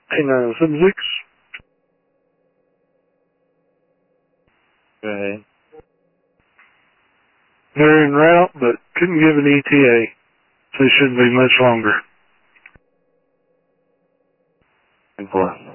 8976. Go ahead. They're en route, but couldn't give an ETA, so it shouldn't be much longer. 10-4.